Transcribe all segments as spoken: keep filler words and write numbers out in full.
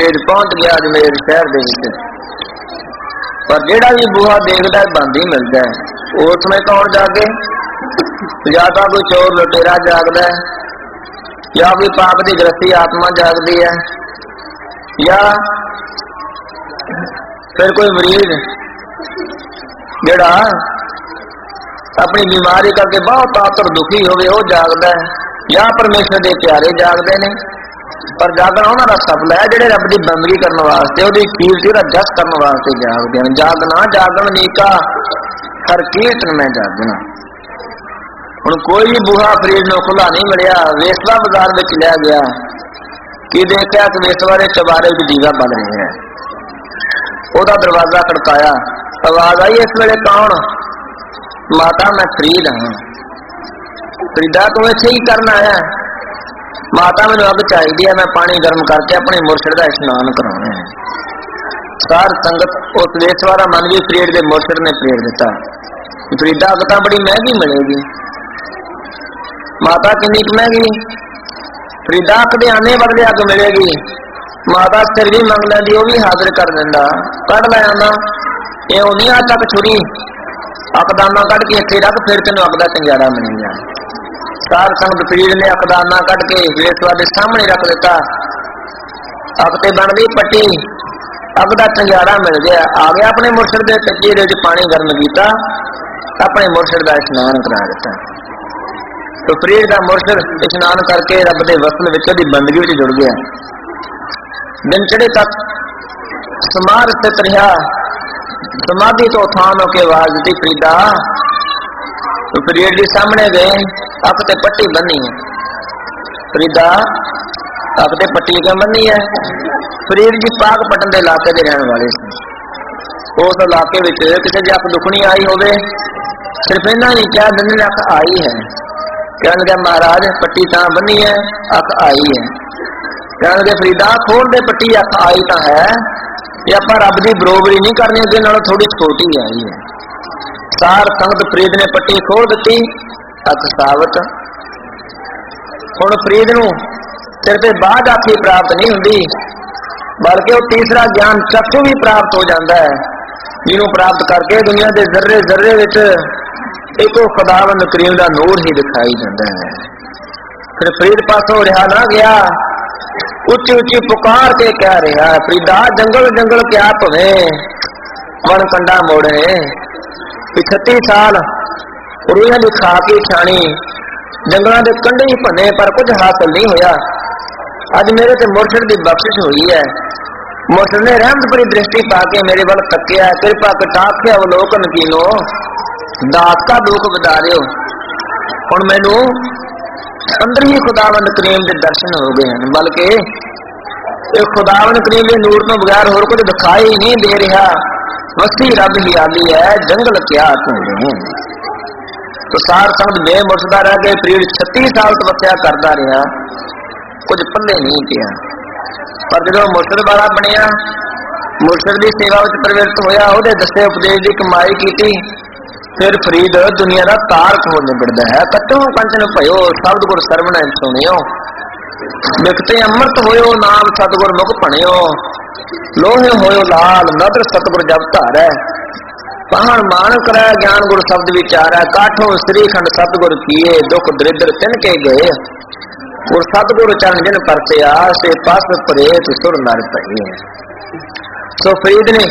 अंग्रेज पहुंच गया अजमेर शहर दे विच। पर जिहड़ा भी बूहा देखदा बंद ही मिलता है। उस समय कौन जागे? या तो कोई चोर लुटेरा जागदा है, या कोई पाप की ग्रस्ती आत्मा जागती है, या फिर कोई मरीज जिहड़ा अपनी बीमारी करके बहुत आतर दुखी होवे वो जागदा है, या परमेश्वर के प्यारे जागते हैं। पर जागना उन्होंने सफल है जिहड़े रब की बंदगी करने वास्ते उहदी कीर्ति दा जस करने वास्ते जागदे हैं। जागना जागण नीका हर कीर्तन में जागना। हुण कोई भी बूहा फरीद नूं खुला नहीं मिलिया। वेसवा बाजार में लिया गया कि देखा कि वेसवा के चबारे में दीवा बल रहे हैं। ओदा दरवाजा खड़काया, आवाज आई इस वेले कौन? माता मैं फरीद हाँ। फरीदा तू इत्थे ही करना आया? माता मैनू अग चाहिए है, मैं पानी गर्म करके अपने मुरशद का इशनान कराना है। सार संगत उस वेसवा का मन भी फरीद के मुरशद ने प्रेर दिता। फरीदा अग तो बड़ी महंगी मिलेगी। माता किन्नी महंगी? फरीदा अखदे आने बदले अग मिलेगी। माता सिर भी मंग लैंदी, वो भी हाजिर कर दिंदा। कढ़ लै आंदा, ये नहीं आज तक छुरी अकदाना कढ़ के इत्थे रख, फिर तेन अग का कंजारा मिलेगा। सार संगत फरीद ने अकदाना कढ़ के वेसवा के सामने रख दिता। अग ते बन गई पट्टी, अग का कंजारा मिल गया। आ गया अपने मुरशद के कचेरे च पानी गर्म किया, अपने मुरशद का इशनान करा दिता। तो फरीद का मुरशद इशनान करके रब के वसल विच ओहदी बंदगी विच जुड़ गया। दिन चढ़े तक समाध स्थित रहा। समाधि तो उत्थान होकर आवाज दी, फरीदा। तो फरीद जी सामने गए, अख ते पट्टी बनी है। फरीदा अख ते पट्टी क्या बनी है? फरीद जी पाकपटन के इलाके के रहने वाले थे। उस इलाके में किसी की अख दुखनी आई होवे, सिर्फ इन्ना ही क्या दिन अख आई है। कहने लगे महाराज पट्टी तां बनी है, अख आई है। कहने लगे फरीदा खोल दे पट्टी, अख आई तो है, या पर रब की बरोबरी नहीं करनी, उसके नालों थोड़ी छोटी आई है। सार संगत फरीद ने पट्टी खोल दी, अख सावत। हुण फरीद नूं सिर ते बाध आखी प्राप्त नहीं हुंदी, बल्कि वो तीसरा ज्ञान चक्षु भी प्राप्त हो जाता है, जिन्हों प्राप्त करके दुनिया के जर्रे जर्रे विच एक खुदावंद करीम का नूर ही दिखाई देता है। फिर फरीद पासों रहा ना गया, उच्ची उच्ची पुकार के कह रहा, फरीदा जंगल जंगल क्या भवे वन कंडा मोड़े। छत्ती साल रूहियां की खा के छाणी, जंगलों के कंढे ही भन्ने, पर कुछ हासिल नहीं होया। अज मेरे ते मुरशद की बख्शिश हुई है। मुरशद ने रहमत भरी दृष्टि पा के मेरे वाल तकिया, कृपा कटाक्ष अवलोकन कीनो, दास का दुख बदारियो। हुण मैनू अंदर ही खुदावंद करीम के दर्शन हो गए हैं, बल्कि ये खुदावंद करीम के नूर तो बगैर होर कुछ दिखाई ही नहीं दे रहा। वसी रब ही आली है, जंगल क्या कहते। तो सार संग में मुरशदा रह गए। फरीद छत्ती साल तपस्या करता रहा, कुछ पल्ले नहीं पिया। पर जो मुरशद वाला बनिया, मुरशद की सेवा में प्रवृत्त होया, उहदे दसे उपदेश की कमाई की, फिर फरीद दुनिया का तारक हो निबड़ता है। कट्टों कंचन भयो शब्द गुर सरवण सुनियो, बिकते अमृत होयो नाम सतगुर मुख भणियो, लोहे होयो लाल नदर सतगुर जब धारै, पहाड़ मान करै ज्ञान गुर शब्द विचारै, काठों श्रीखंड सतगुर किए दुख दरिद्र तिनके गए, गुर सतगुर चरण जिन परतया से पस प्रेत सुर नर पई। सो फरीद ने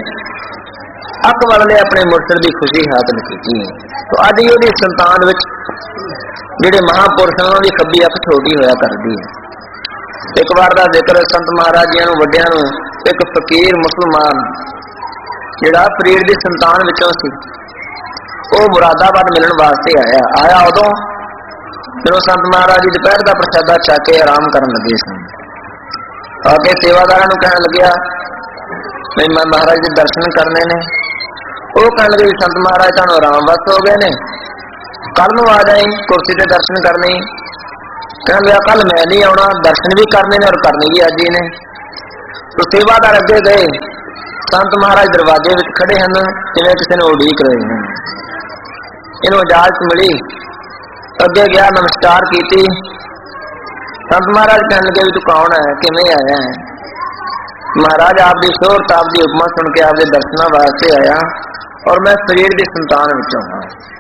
अक वाल ने अपने मुरशद की खुशी हासिल की। तो अज ही संतान विच जिहड़े महापुरुष हैं उन्हां दी खब्बी अख छोटी होया करदी है। एक बार का जिक्र संत महाराजियां नूं वड्डियां नूं एक फकीर मुसलमान जिहड़ा फरीद की संतान विचों सी, वो मुरादाबाद मिलण वास्ते आया आया उदों जो संत महाराज जी दोपहर का प्रसादा छक के आराम करन लगे सन। आके सेवादारां नूं कहण लग्या मैं महाराज के दर्शन करने ने। वो कहण लगे संत महाराज तुहानूं आराम बस हो गए ने, कल नूं आ जाए कुर्सी ते दर्शन करने। कहण लगा कल मैं नहीं आउणा, दर्शन भी करने ने और करने भी अज ही ने। तो सेवादार अगे गए, संत महाराज दरवाजे में खड़े हैं, जिवें किसी ने उड़ीक रहे हैं। इन्हों इजाजत मिली, अगे गया नमस्कार की। संत महाराज कहने लगे भी तू कौन है, किवें आया है? महाराज आपकी शोहरत आपकी हुक्म सुन के आपके दर्शनों वास्ते आया और मैं शरीर की संतान विचों हाँ।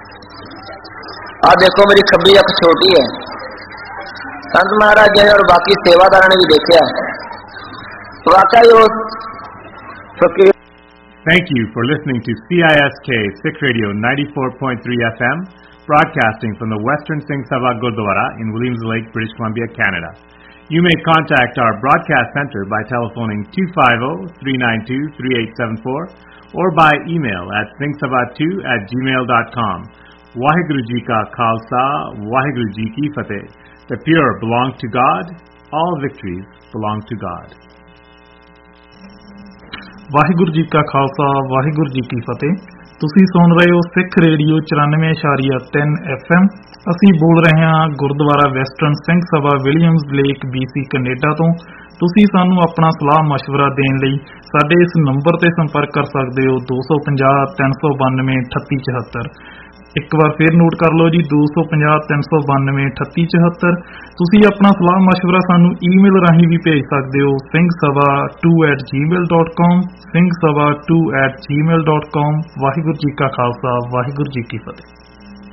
आ देखो मेरी खब्बी अख छोटी है। संत महाराज जी और बाकी सेवादार ने भी देखा वाकई उस फकीर। Thank you for listening to C I S K Sikh Radio ninety-four point three F M, broadcasting from the Western Singh Sabha Gurdwara in Williams Lake, British Columbia, Canada. You may contact our broadcast center by telephoning two five zero, three nine two, three eight seven four or by email at singh sabha two at gmail dot com. Waheguru Ji Ka Khalsa, Waheguru Ji Ki Fateh. The pure belong to God, all victories belong to God. Waheguru ji ਕਾ ਖਾਲਸਾ ਵਾਹਿਗੁਰੂ ਜੀ ਕੀ ਫਤਿਹ। ਤੁਸੀਂ ਸੁਣ ਰਹੇ ਹੋ ਸਿੱਖ radio ਚੁਰਾਨਵੇਂ ਇਸ਼ਾਰੀਆ ਤਿੰਨ F M. ਅਸੀਂ ਬੋਲ ਰਹੇ ਹਾਂ Gurdwara western Singh Sabha Williams lake BC Canada ਤੋਂ। ਤੁਸੀਂ ਸਾਨੂੰ ਆਪਣਾ ਸਲਾਹ ਮਸ਼ਵਰਾ ਦੇਣ ਲਈ ਸਾਡੇ ਇਸ ਨੰਬਰ ਤੇ ਸੰਪਰਕ ਕਰ ਸਕਦੇ ਹੋ ਦੋ ਸੌ ਪੰਜਾਹ ਤਿੰਨ ਸੌ ਬਾਨਵੇਂ ਅਠੱਤੀ ਚੁਹੱਤਰ। ਇੱਕ ਵਾਰ ਫੇਰ ਨੋਟ ਕਰ ਲਓ ਜੀ ਦੋ ਸੌ ਪੰਜਾਹ ਤਿੰਨ ਸੌ ਬਾਨਵੇਂ ਅਠੱਤੀ ਚੁਹੱਤਰ। ਤੁਸੀਂ ਆਪਣਾ ਸਲਾਹ ਮਸ਼ਵਰਾ ਸਾਨੂੰ ਈਮੇਲ ਰਾਹੀਂ ਵੀ ਭੇਜ ਸਕਦੇ ਹੋ Singh Sabha to at Gmail dot com Singh Sabha to at Gmail dot com. Waheguru ji ਕਾ ਖਾਲਸਾ ਵਾਹਿਗੁਰੂ ਜੀ ਕੀ ਫਤਿਹ।